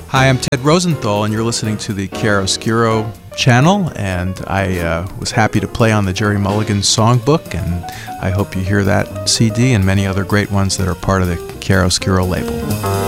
Hi, I'm Ted Rosenthal, and you're listening to the Chiaroscuro channel, and I was happy to play on the Jerry Mulligan Songbook, and I hope you hear that CD and many other great ones that are part of the Chiaroscuro label.